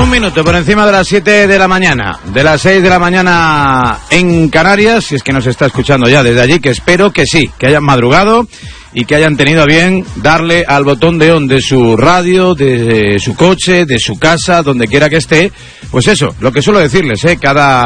Un minuto por encima de las 7 de la mañana, de las 6 de la mañana en Canarias, si es que nos está escuchando ya desde allí, que espero que sí, que hayan madrugado y que hayan tenido a bien darle al botón de on de su radio, de su coche, de su casa, donde quiera que esté. Pues eso, lo que suelo decirles, cada